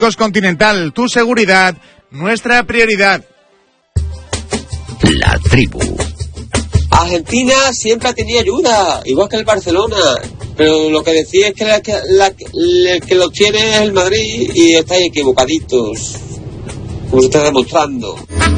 Continental, tu seguridad, nuestra prioridad. La tribu. Argentina siempre ha tenido ayuda, igual que el Barcelona, pero lo que decía es que el que lo tiene es el Madrid y estáis equivocaditos, como se está demostrando.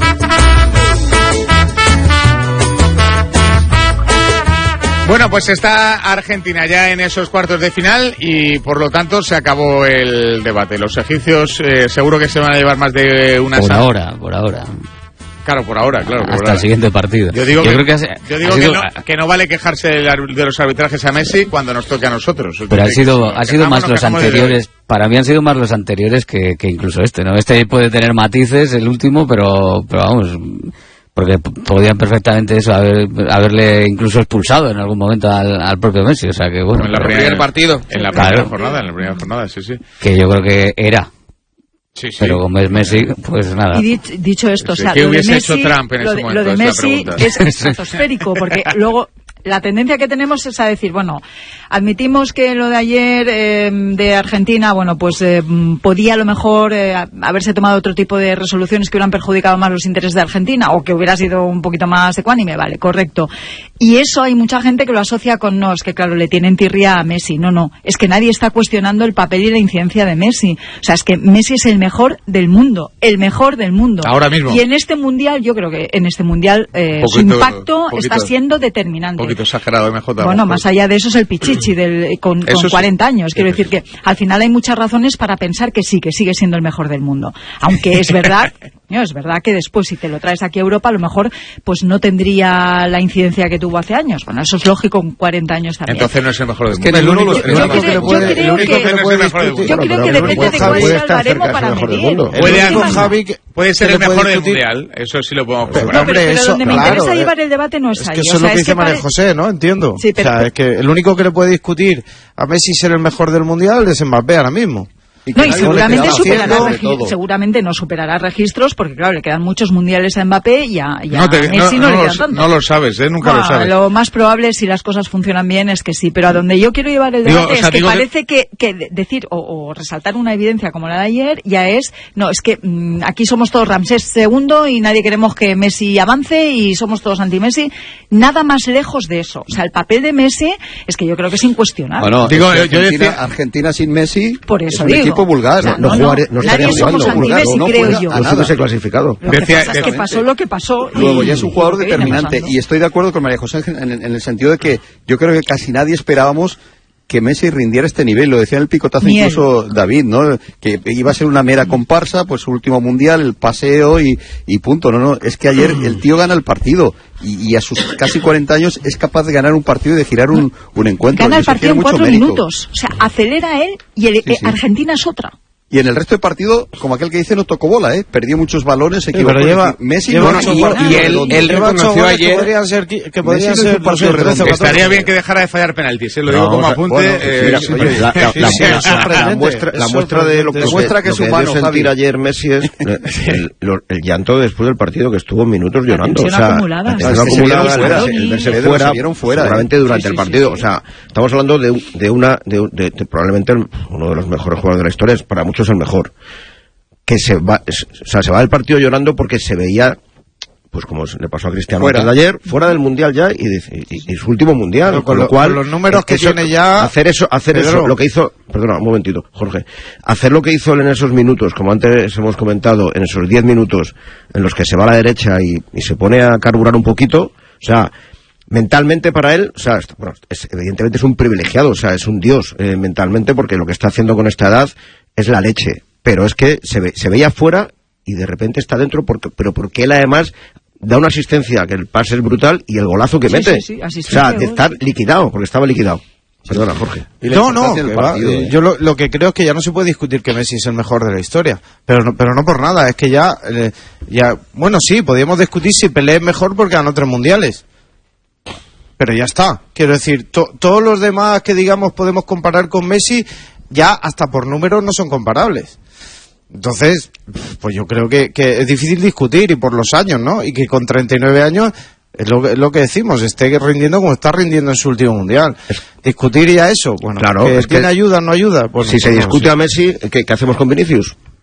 Bueno, pues está Argentina ya en esos cuartos de final y por lo tanto se acabó el debate. Los egipcios seguro que se van a llevar más de una Por ahora. Claro, por ahora, claro. Hasta el siguiente partido. Yo digo que no vale quejarse de los arbitrajes a Messi cuando nos toque a nosotros. Pero ha sido más los anteriores. Para mí han sido más los anteriores que incluso este, ¿no? Este puede tener matices, el último, pero vamos, porque podían perfectamente eso haberle incluso expulsado en algún momento al propio Messi, o sea que bueno. En la primer partido. En la primera jornada, sí. Que yo creo que era. Sí. Pero como es Messi, pues nada. Y dicho esto, o sea, ¿qué hubiese hecho Trump en ese momento? Lo de Messi es estratosférico, porque luego la tendencia que tenemos es a decir, bueno, admitimos que lo de ayer de Argentina, bueno, pues podía a lo mejor haberse tomado otro tipo de resoluciones que hubieran perjudicado más los intereses de Argentina o que hubiera sido un poquito más ecuánime, vale, correcto. Y eso hay mucha gente que lo asocia con, no, es que claro, le tienen tirria a Messi. No, es que nadie está cuestionando el papel y la incidencia de Messi. O sea, es que Messi es el mejor del mundo. Ahora mismo. Y en este Mundial, yo creo que en este Mundial su impacto está siendo determinante. Un poquito exagerado, MJ. Bueno, más allá de eso es el pichichi con 40 años. Quiero decir que al final hay muchas razones para pensar que sí, que sigue siendo el mejor del mundo. Aunque es verdad... Es verdad que después, si te lo traes aquí a Europa, a lo mejor pues no tendría la incidencia que tuvo hace años. Bueno, eso es lógico, con 40 años también. Entonces no es el mejor del mundo. Yo creo que depende de cuál sea el baremo para medir. Puede ser el mejor del Mundial, eso sí lo podemos comparar. Pero donde me interesa llevar el debate no es ahí. Es que eso es lo que dice María José, ¿no? Entiendo. O sea, es que el único que le puede discutir a Messi ser el mejor del Mundial es Mbappé ahora mismo. No, y seguramente no superará registros, porque claro, le quedan muchos mundiales a Mbappé y a Messi no le quedan tanto. No lo sabes, nunca lo sabes. Lo más probable, si las cosas funcionan bien, es que sí, pero a donde yo quiero llevar el debate es que parece que decir o resaltar una evidencia como la de ayer ya es, no, es que aquí somos todos Ramsés II y nadie queremos que Messi avance y somos todos anti-Messi. Nada más lejos de eso. O sea, el papel de Messi es que yo creo que es incuestionable. Bueno, Argentina sin Messi, por eso digo. Vulgar, o sea, no estaría jugando vulgar, no hubiese clasificado. Lo que pasa es que pasó lo que pasó. Luego ya es un jugador determinante y estoy de acuerdo con María José en el sentido de que yo creo que casi nadie esperábamos que Messi rindiera este nivel, lo decía en el picotazo incluso David, ¿no? Que iba a ser una mera comparsa, pues su último mundial, el paseo y punto. No, es que ayer el tío gana el partido y a sus casi 40 años es capaz de ganar un partido y de girar un encuentro. Gana el partido en 4 minutos, o sea, acelera él y Argentina es otra. Y en el resto del partido, como aquel que dice, no tocó bola, perdió muchos balones, se equivocó. Pero Messi y él reconoció ayer que podrían ser estaría bien que dejara de fallar penaltis, lo digo como apunte. La muestra de lo que muestra que es humano sentir ayer Messi es el llanto después del partido, que estuvo minutos llorando. O sea, se vieron fuera, seguramente durante el partido. O sea, estamos hablando de probablemente uno de los mejores jugadores de la historia, es para muchos el mejor, que se va del partido llorando porque se veía, pues como le pasó a Cristiano antes de ayer, fuera del mundial ya y su último mundial, con lo cual con los números que tiene ya hacer eso, lo que hizo, perdona un momentito, Jorge, hacer lo que hizo en esos minutos, como antes hemos comentado, en esos 10 minutos en los que se va a la derecha y se pone a carburar un poquito, o sea, mentalmente para él, o sea, evidentemente es un privilegiado, o sea, es un dios mentalmente, porque lo que está haciendo con esta edad es la leche, pero es que se veía fuera y de repente está dentro, pero porque él además da una asistencia, que el pase es brutal y el golazo que mete, o sea, de estar liquidado, porque estaba liquidado. Perdona, Jorge. Yo lo que creo es que ya no se puede discutir que Messi es el mejor de la historia, pero no por nada, es que ya bueno, sí, podríamos discutir si Pelé es mejor porque ganó 3 mundiales. Pero ya está, quiero decir, todos los demás que digamos podemos comparar con Messi, ya hasta por números no son comparables. Entonces, pues yo creo que es difícil discutir, y por los años, ¿no? Y que con 39 años Es lo que decimos, esté rindiendo como está rindiendo en su último mundial. Discutir ya eso, bueno, claro, ¿tiene ayuda o no ayuda? Pues si se discute a Messi, ¿qué hacemos con Vinicius?